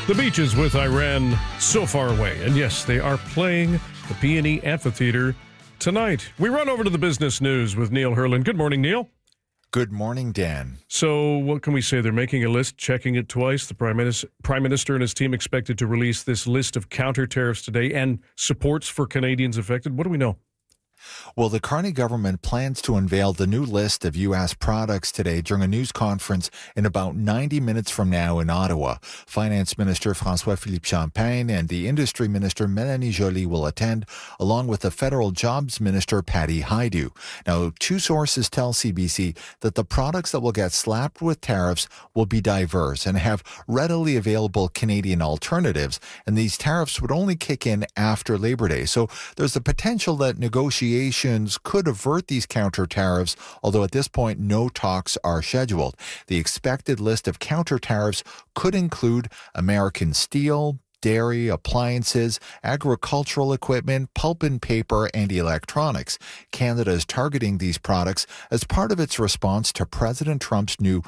The beaches with Iran so far away. And yes, they are playing the PNE Amphitheater tonight. We run over to the business news with Neil Herland. Good morning, Neil. Good morning, Dan. So what can we say? They're making a list, checking it twice. The Prime Minister and his team expected to release this list of counter tariffs today and supports for Canadians affected. What do we know? Well, the Carney government plans to unveil the new list of U.S. products today during a news conference in about 90 minutes from now in Ottawa. Finance Minister François-Philippe Champagne and the Industry Minister Mélanie Joly will attend, along with the Federal Jobs Minister Patty Hajdu. Now, two sources tell CBC that the products that will get slapped with tariffs will be diverse and have readily available Canadian alternatives, and these tariffs would only kick in after Labor Day. So there's the potential that negotiations could avert these counter tariffs, although at this point no talks are scheduled. The expected list of counter tariffs could include American steel, dairy, appliances, agricultural equipment, pulp and paper, and electronics. Canada is targeting these products as part of its response to President Trump's new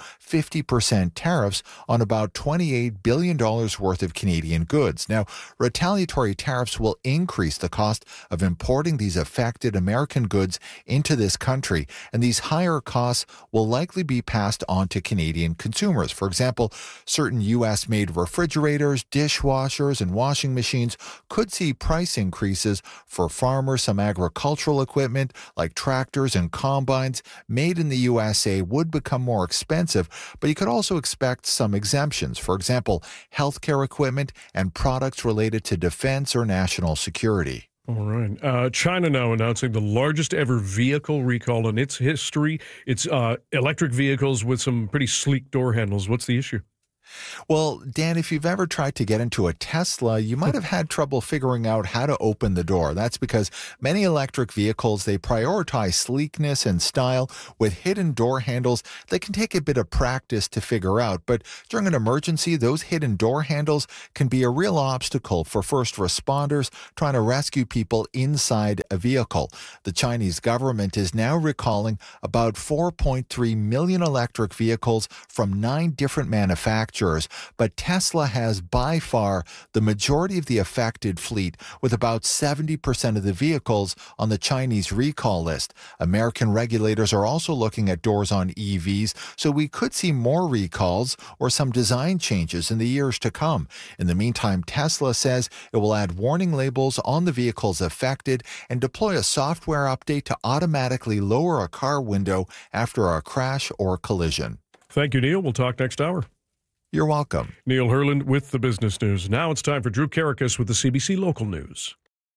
50% tariffs on about $28 billion worth of Canadian goods. Now, retaliatory tariffs will increase the cost of importing these affected American goods into this country, and these higher costs will likely be passed on to Canadian consumers. For example, certain U.S.-made refrigerators, dishwashers, and washing machines could see price increases. For farmers, some agricultural equipment like tractors and combines made in the USA would become more expensive, but you could also expect some exemptions. For example, healthcare equipment and products related to defense or national security. All right. China now announcing the largest ever vehicle recall in its history. It's electric vehicles with some pretty sleek door handles. What's the issue? Well, Dan, if you've ever tried to get into a Tesla, you might have had trouble figuring out how to open the door. That's because many electric vehicles, they prioritize sleekness and style with hidden door handles that can take a bit of practice to figure out. But during an emergency, those hidden door handles can be a real obstacle for first responders trying to rescue people inside a vehicle. The Chinese government is now recalling about 4.3 million electric vehicles from 9 different manufacturers. But Tesla has by far the majority of the affected fleet, with about 70% of the vehicles on the Chinese recall list. American regulators are also looking at doors on EVs, so we could see more recalls or some design changes in the years to come. In the meantime, Tesla says it will add warning labels on the vehicles affected and deploy a software update to automatically lower a car window after a crash or collision. Thank you, Neil. We'll talk next hour. You're welcome. Neil Herland with the business news. Now it's time for Drew Karakas with the CBC Local News.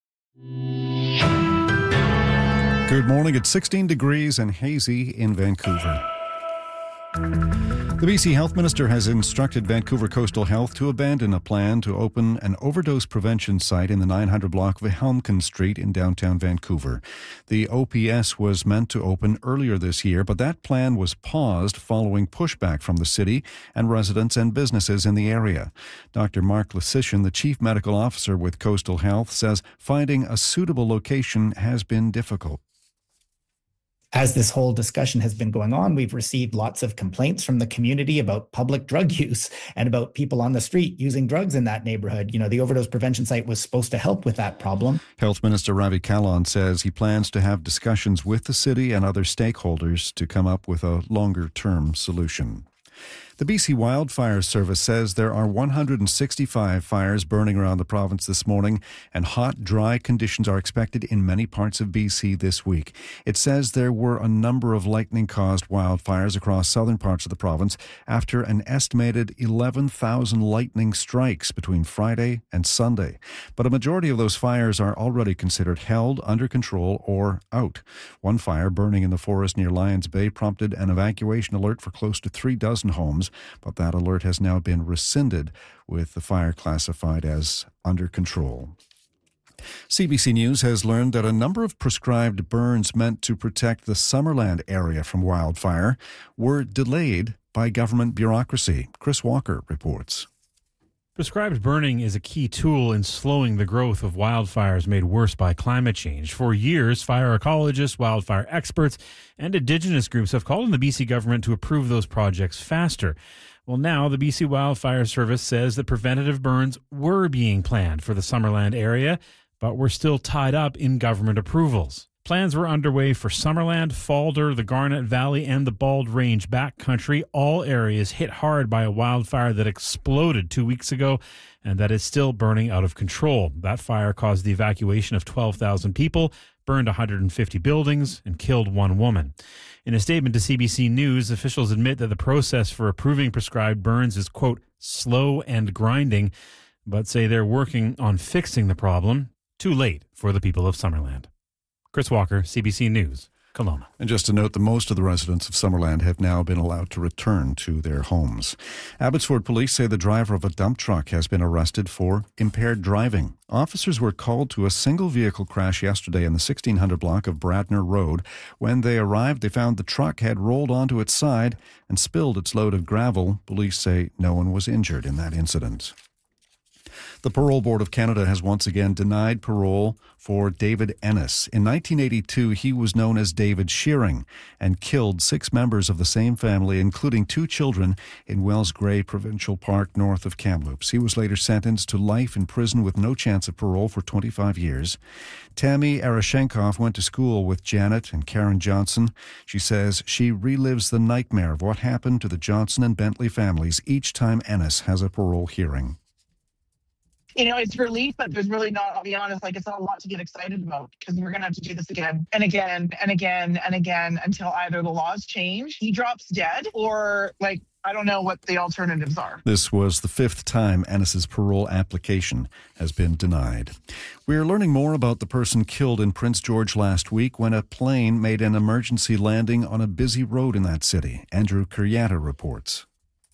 Good morning. It's 16 degrees and hazy in Vancouver. The BC Health Minister has instructed Vancouver Coastal Health to abandon a plan to open an overdose prevention site in the 900 block of Helmkin Street in downtown Vancouver. The OPS was meant to open earlier this year, but that plan was paused following pushback from the city and residents and businesses in the area. Dr. Mark Lasician, the Chief Medical Officer with Coastal Health, says finding a suitable location has been difficult. As this whole discussion has been going on, we've received lots of complaints from the community about public drug use and about people on the street using drugs in that neighborhood. You know, the overdose prevention site was supposed to help with that problem. Health Minister Ravi Kahlon says he plans to have discussions with the city and other stakeholders to come up with a longer-term solution. The BC Wildfire Service says there are 165 fires burning around the province this morning, and hot, dry conditions are expected in many parts of BC this week. It says there were a number of lightning-caused wildfires across southern parts of the province after an estimated 11,000 lightning strikes between Friday and Sunday. But a majority of those fires are already considered held, under control, or out. One fire burning in the forest near Lions Bay prompted an evacuation alert for close to 36 homes. But that alert has now been rescinded, with the fire classified as under control. CBC News has learned that a number of prescribed burns meant to protect the Summerland area from wildfire were delayed by government bureaucracy. Chris Walker reports. Prescribed burning is a key tool in slowing the growth of wildfires made worse by climate change. For years, fire ecologists, wildfire experts, and Indigenous groups have called on the BC government to approve those projects faster. Well, now the BC Wildfire Service says that preventative burns were being planned for the Summerland area, but were still tied up in government approvals. Plans were underway for Summerland, Falder, the Garnet Valley, and the Bald Range backcountry, all areas hit hard by a wildfire that exploded 2 weeks ago and that is still burning out of control. That fire caused the evacuation of 12,000 people, burned 150 buildings, and killed one woman. In a statement to CBC News, officials admit that the process for approving prescribed burns is, quote, slow and grinding, but say they're working on fixing the problem. Too late for the people of Summerland. Chris Walker, CBC News, Kelowna. And just to note that most of the residents of Summerland have now been allowed to return to their homes. Abbotsford police say the driver of a dump truck has been arrested for impaired driving. Officers were called to a single vehicle crash yesterday in the 1600 block of Bradner Road. When they arrived, they found the truck had rolled onto its side and spilled its load of gravel. Police say no one was injured in that incident. The Parole Board of Canada has once again denied parole for David Ennis. In 1982, he was known as David Shearing and killed 6 members of the same family, including 2 children, in Wells Grey Provincial Park north of Kamloops. He was later sentenced to life in prison with no chance of parole for 25 years. Tammy Arashenkov went to school with Janet and Karen Johnson. She says she relives the nightmare of what happened to the Johnson and Bentley families each time Ennis has a parole hearing. You know, it's relief, but there's really not, I'll be honest, it's not a lot to get excited about because we're going to have to do this again and again and again and again until either the laws change, he drops dead, or I don't know what the alternatives are. This was the 5th time Ennis's parole application has been denied. We are learning more about the person killed in Prince George last week when a plane made an emergency landing on a busy road in that city. Andrew Kuryata reports.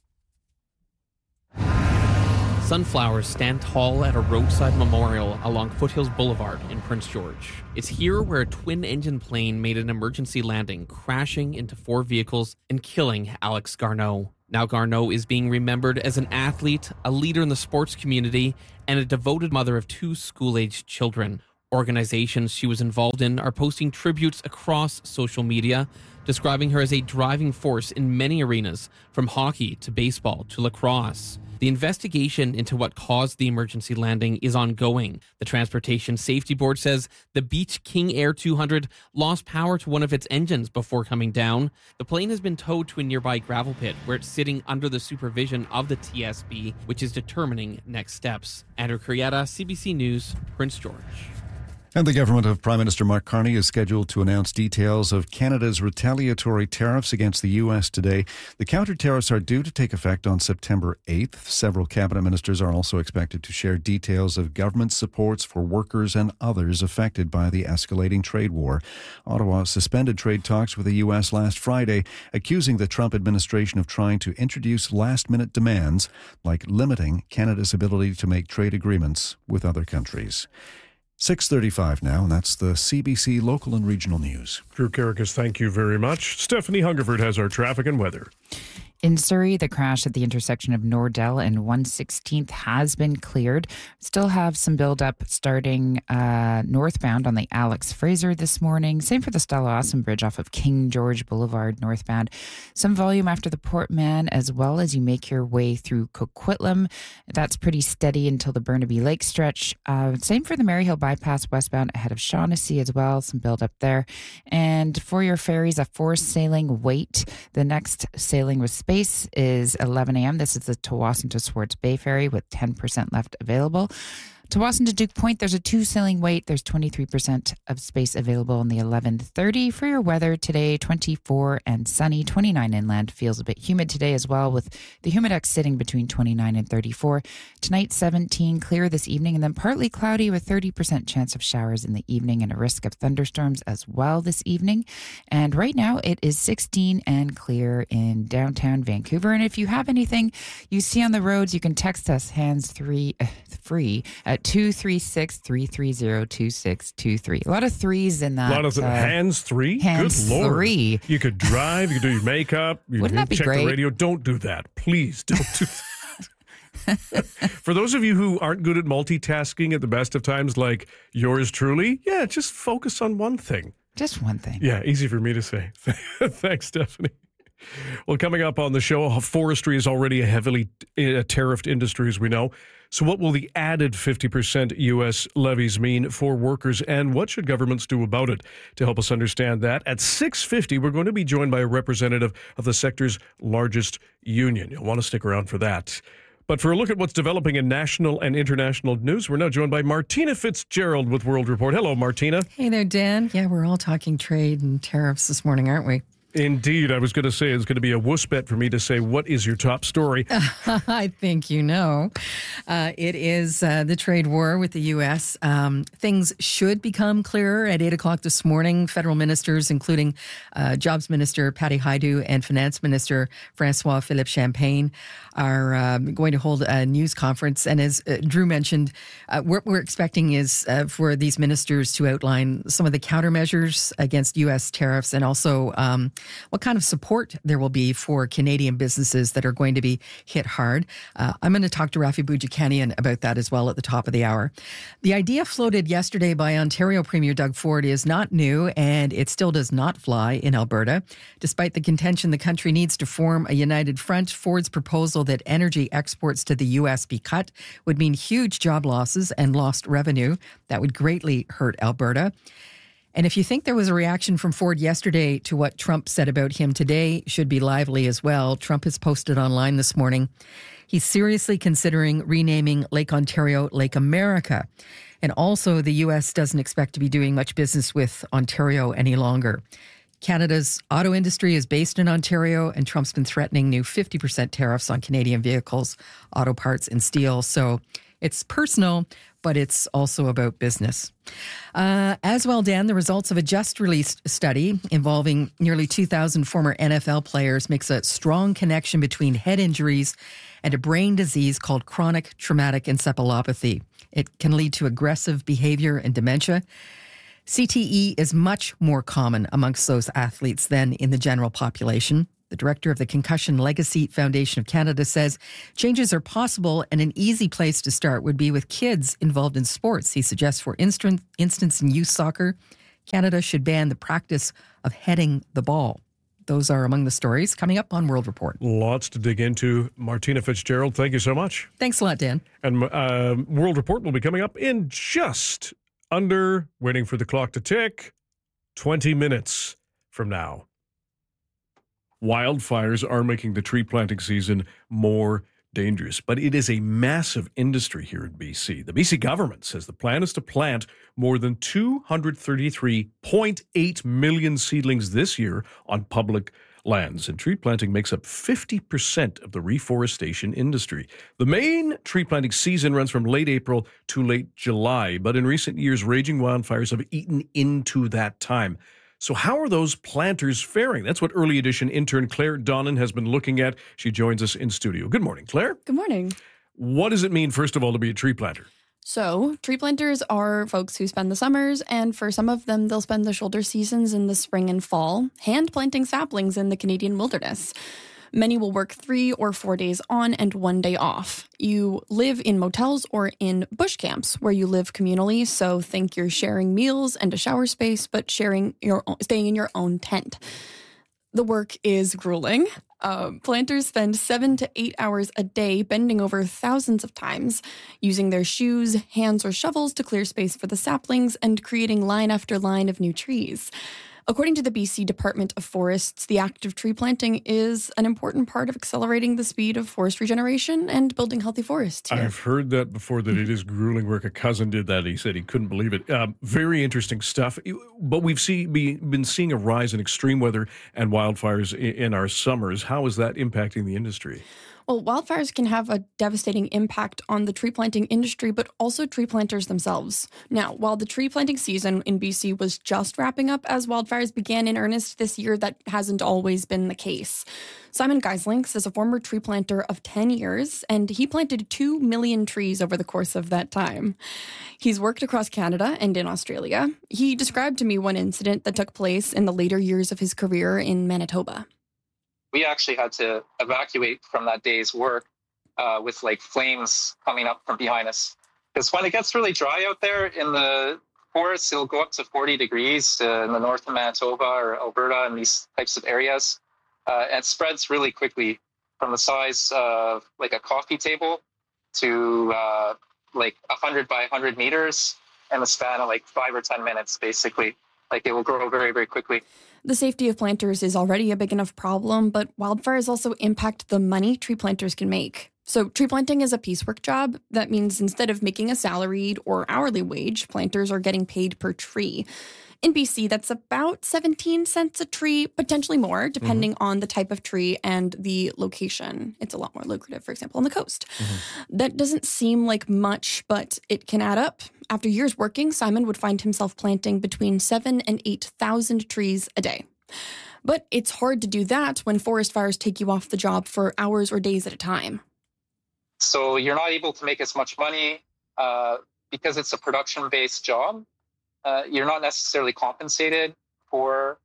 Sunflowers stand tall at a roadside memorial along Foothills Boulevard in Prince George. It's here where a twin-engine plane made an emergency landing, crashing into 4 vehicles and killing Alex Garneau. Now Garneau is being remembered as an athlete, a leader in the sports community, and a devoted mother of 2 school-aged children. Organizations she was involved in are posting tributes across social media, describing her as a driving force in many arenas, from hockey to baseball to lacrosse. The investigation into what caused the emergency landing is ongoing. The Transportation Safety Board says the Beech King Air 200 lost power to one of its engines before coming down. The plane has been towed to a nearby gravel pit where it's sitting under the supervision of the TSB, which is determining next steps. Andrew Kuryata, CBC News, Prince George. And the government of Prime Minister Mark Carney is scheduled to announce details of Canada's retaliatory tariffs against the U.S. today. The counter-tariffs are due to take effect on September 8th. Several cabinet ministers are also expected to share details of government supports for workers and others affected by the escalating trade war. Ottawa suspended trade talks with the U.S. last Friday, accusing the Trump administration of trying to introduce last-minute demands like limiting Canada's ability to make trade agreements with other countries. 6:35 now, and that's the CBC Local and Regional News. Drew Karakas, thank you very much. Stephanie Hungerford has our traffic and weather. In Surrey, the crash at the intersection of Nordell and 116th has been cleared. Still have some buildup starting northbound on the Alex Fraser this morning. Same for the Stella Awesome Bridge off of King George Boulevard northbound. Some volume after the Port Mann as well as you make your way through Coquitlam. That's pretty steady until the Burnaby Lake stretch. Same for the Maryhill Bypass westbound ahead of Shaughnessy as well. Some buildup there. And for your ferries, a forced sailing wait. The next sailing with space is 11 a.m. This is the Tsawwassen to Swartz Bay ferry with 10% left available. Tsawwassen to Duke Point, there's a 2 sailing wait. There's 23% of space available in the 11:30. For your weather today, 24 and sunny, 29 inland. Feels a bit humid today as well, with the humidex sitting between 29 and 34. Tonight, 17, clear this evening, and then partly cloudy with 30% chance of showers in the evening and a risk of thunderstorms as well this evening. And right now, it is 16 and clear in downtown Vancouver. And if you have anything you see on the roads, you can text us free at 236-330-2623. A lot of threes in that. A lot of hands three? Hands Good Lord. three. You could drive, you could do your makeup, you Wouldn't that be check great? the radio. Don't do that. Please don't do that. For those of you who aren't good at multitasking at the best of times, like yours truly, just focus on one thing. Just one thing. Yeah, easy for me to say. Thanks, Stephanie. Well, coming up on the show, forestry is already a heavily tariffed industry, as we know. So what will the added 50% U.S. levies mean for workers, and what should governments do about it? To help us understand that, at 6:50, we're going to be joined by a representative of the sector's largest union. You'll want to stick around for that. But for a look at what's developing in national and international news, we're now joined by Martina Fitzgerald with World Report. Hello, Martina. Hey there, Dan. Yeah, we're all talking trade and tariffs this morning, aren't we? Indeed. I was going to say it's going to be a wuss bet for me to say, what is your top story? I think you know. It is the trade war with the U.S. Things should become clearer at 8 o'clock this morning. Federal ministers, including Jobs Minister Patty Hajdu and Finance Minister François-Philippe Champagne, are going to hold a news conference. And as Drew mentioned, what we're expecting is for these ministers to outline some of the countermeasures against U.S. tariffs and also what kind of support there will be for Canadian businesses that are going to be hit hard. I'm going to talk to Rafi Boudjikanian about that as well at the top of the hour. The idea floated yesterday by Ontario Premier Doug Ford is not new, and it still does not fly in Alberta. Despite the contention the country needs to form a united front, Ford's proposal that energy exports to the U.S. be cut would mean huge job losses and lost revenue. That would greatly hurt Alberta. And if you think there was a reaction from Ford yesterday to what Trump said about him today, should be lively as well. Trump has posted online this morning. He's seriously considering renaming Lake Ontario Lake America. And also, the U.S. doesn't expect to be doing much business with Ontario any longer. Canada's auto industry is based in Ontario, and Trump's been threatening new 50% tariffs on Canadian vehicles, auto parts, and steel. So it's personal, but it's also about business. As well, Dan, the results of a just-released study involving nearly 2,000 former NFL players makes a strong connection between head injuries and a brain disease called chronic traumatic encephalopathy. It can lead to aggressive behavior and dementia. CTE is much more common amongst those athletes than in the general population. The director of the Concussion Legacy Foundation of Canada says changes are possible, and an easy place to start would be with kids involved in sports. He suggests, for instance, in youth soccer, Canada should ban the practice of heading the ball. Those are among the stories coming up on World Report. Lots to dig into. Martina Fitzgerald, thank you so much. Thanks a lot, Dan. And World Report will be coming up in just under, waiting for the clock to tick, 20 minutes from now. Wildfires are making the tree planting season more dangerous, but it is a massive industry here in BC. The BC government says the plan is to plant more than 233.8 million seedlings this year on public lands, and tree planting makes up 50% of the reforestation industry. The main tree planting season runs from late April to late July, but in recent years, raging wildfires have eaten into that time. So how are those planters faring? That's what Early Edition intern Claire Donnan has been looking at. She joins us in studio. Good morning, Claire. Good morning. What does it mean, first of all, to be a tree planter? So, tree planters are folks who spend the summers, and for some of them, they'll spend the shoulder seasons in the spring and fall, hand planting saplings in the Canadian wilderness. Many will work 3 or 4 days on and 1 day off. You live in motels or in bush camps where you live communally, so think you're sharing meals and a shower space, but staying in your own tent. The work is grueling. Planters spend 7 to 8 hours a day bending over thousands of times, using their shoes, hands, or shovels to clear space for the saplings and creating line after line of new trees. According to the BC Department of Forests, the act of tree planting is an important part of accelerating the speed of forest regeneration and building healthy forests here. I've heard that before, that it is grueling work. A cousin did that. He said he couldn't believe it. Very interesting stuff. But we've been seeing a rise in extreme weather and wildfires in our summers. How is that impacting the industry? Well, wildfires can have a devastating impact on the tree planting industry, but also tree planters themselves. Now, while the tree planting season in BC was just wrapping up as wildfires began in earnest this year, that hasn't always been the case. Simon Geislinks is a former tree planter of 10 years, and he planted 2 million trees over the course of that time. He's worked across Canada and in Australia. He described to me one incident that took place in the later years of his career in Manitoba. We actually had to evacuate from that day's work with flames coming up from behind us. Because when it gets really dry out there in the forest, it'll go up to 40 degrees in the north of Manitoba or Alberta and these types of areas. and spreads really quickly from the size of like a coffee table to like 100 by 100 meters in the span of like 5 or 10 minutes, basically. Like it will grow very, very quickly. The safety of planters is already a big enough problem, but wildfires also impact the money tree planters can make. So tree planting is a piecework job. That means instead of making a salaried or hourly wage, planters are getting paid per tree. In BC, that's about 17 cents a tree, potentially more, depending on the type of tree and the location. It's a lot more lucrative, for example, on the coast. That doesn't seem like much, but it can add up. After years working, Simon would find himself planting between 7,000 and 8,000 trees a day. But it's hard to do that when forest fires take you off the job for hours or days at a time. So you're not able to make as much money because it's a production-based job. You're not necessarily compensated for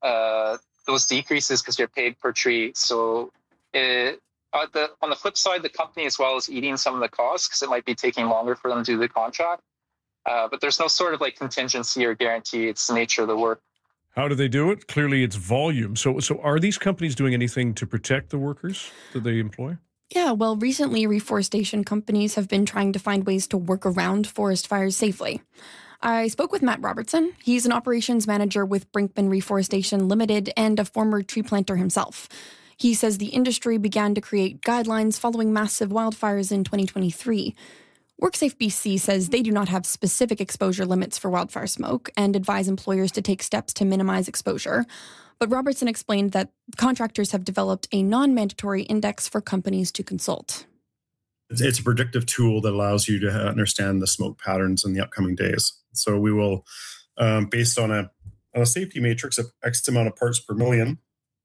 those decreases because you're paid per tree. So on the flip side, the company as well is eating some of the costs because it might be taking longer for them to do the contract. But there's no sort of like contingency or guarantee. It's the nature of the work. How do they do it? Clearly, it's volume. So are these companies doing anything to protect the workers that they employ? Yeah, well, recently reforestation companies have been trying to find ways to work around forest fires safely. I spoke with Matt Robertson. He's an operations manager with Brinkman Reforestation Limited and a former tree planter himself. He says the industry began to create guidelines following massive wildfires in 2023. WorkSafe BC says they do not have specific exposure limits for wildfire smoke and advise employers to take steps to minimize exposure. But Robertson explained that contractors have developed a non-mandatory index for companies to consult. It's a predictive tool that allows you to understand the smoke patterns in the upcoming days. So we will, based on a safety matrix of X amount of parts per million,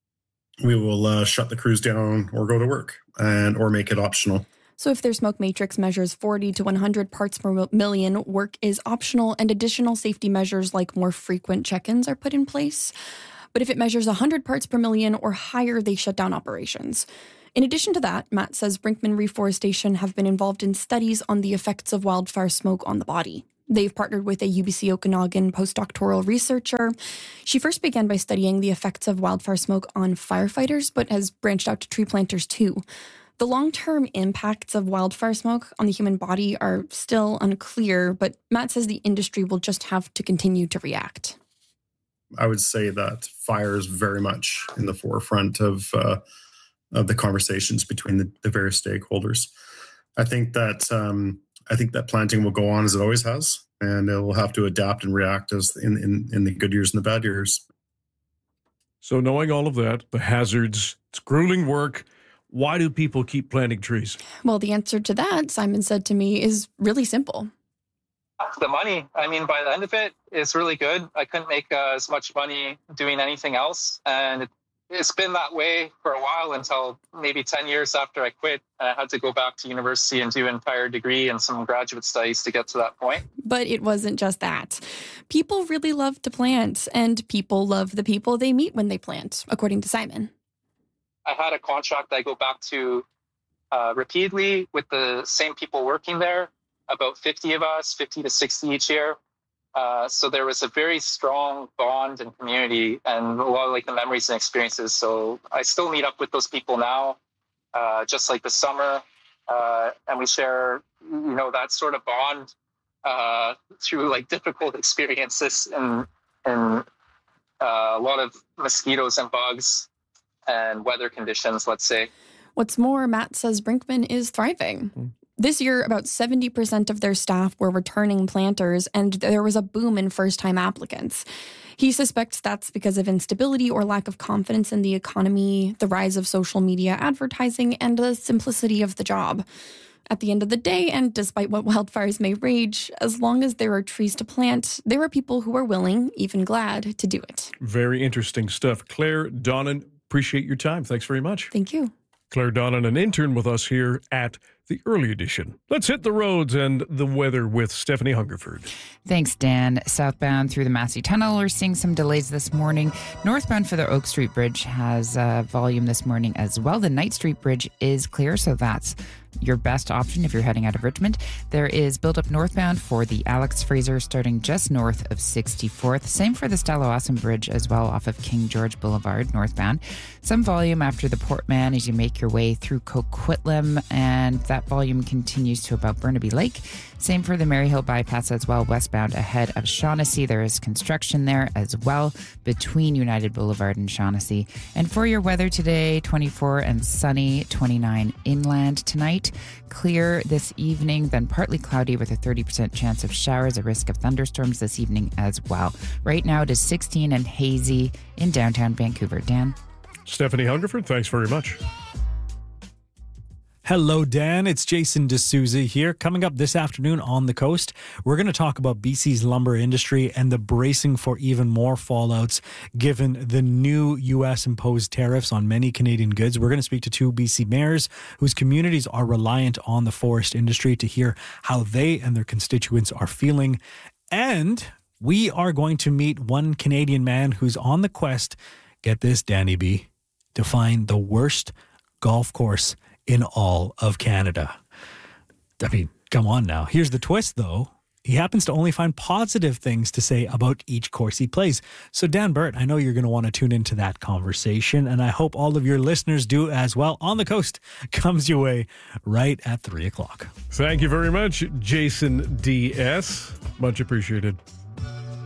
we will shut the crews down or go to work or make it optional. So if their smoke matrix measures 40 to 100 parts per million, work is optional and additional safety measures like more frequent check-ins are put in place. But if it measures 100 parts per million or higher, they shut down operations. In addition to that, Matt says Brinkman Reforestation have been involved in studies on the effects of wildfire smoke on the body. They've partnered with a UBC Okanagan postdoctoral researcher. She first began by studying the effects of wildfire smoke on firefighters, but has branched out to tree planters too. The long-term impacts of wildfire smoke on the human body are still unclear, but Matt says the industry will just have to continue to react. I would say that fire is very much in the forefront of the conversations between the various stakeholders. I think that planting will go on as it always has, and it will have to adapt and react as in the good years and the bad years. So knowing all of that, the hazards, it's grueling work, why do people keep planting trees? Well, the answer to that, Simon said to me, is really simple. The money. I mean, by the end of it, it's really good. I couldn't make as much money doing anything else. And it's been that way for a while until maybe 10 years after I quit. I had to go back to university and do an entire degree and some graduate studies to get to that point. But it wasn't just that. People really love to plant, and people love the people they meet when they plant, according to Simon. I had a contract I go back to repeatedly with the same people working there, about 50 of us, 50 to 60 each year. So there was a very strong bond and community and a lot of like the memories and experiences. So I still meet up with those people now, just like the summer. And we share, that sort of bond through like difficult experiences and a lot of mosquitoes and bugs and weather conditions, let's say. What's more, Matt says Brinkman is thriving. This year, about 70% of their staff were returning planters, and there was a boom in first-time applicants. He suspects that's because of instability or lack of confidence in the economy, the rise of social media advertising, and the simplicity of the job. At the end of the day, and despite what wildfires may rage, as long as there are trees to plant, there are people who are willing, even glad, to do it. Very interesting stuff. Claire Donnan, appreciate your time. Thanks very much. Thank you. Claire Donnan, an intern with us here at the Early Edition. Let's hit the roads and the weather with Stephanie Hungerford. Thanks, Dan. Southbound through the Massey Tunnel, we're seeing some delays this morning. Northbound for the Oak Street Bridge has volume this morning as well. The Knight Street Bridge is clear, so that's your best option if you're heading out of Richmond. There is build-up northbound for the Alex Fraser starting just north of 64th. Same for the Stella-Awesome Bridge as well off of King George Boulevard northbound. Some volume after the Port Mann as you make your way through Coquitlam, and that volume continues to about Burnaby Lake. Same for the Maryhill bypass as well, westbound ahead of Shaughnessy. There is construction there as well between United Boulevard and Shaughnessy. And for your weather today, 24 and sunny, 29 inland tonight. Clear this evening, then partly cloudy with a 30% chance of showers, a risk of thunderstorms this evening as well. Right now it is 16 and hazy in downtown Vancouver. Dan? Stephanie Hungerford, thanks very much. Hello, Dan. It's Jason D'Souza here. Coming up this afternoon on The Coast, we're going to talk about BC's lumber industry and the bracing for even more fallouts given the new U.S. imposed tariffs on many Canadian goods. We're going to speak to two BC mayors whose communities are reliant on the forest industry to hear how they and their constituents are feeling. And we are going to meet one Canadian man who's on the quest, get this, Danny B., to find the worst golf course in all of Canada. I mean, come on now. Here's the twist, though. He happens to only find positive things to say about each course he plays. So, Dan Burt, I know you're going to want to tune into that conversation, and I hope all of your listeners do as well. On the Coast comes your way right at 3 o'clock. Thank you very much, Jason D.S. Much appreciated.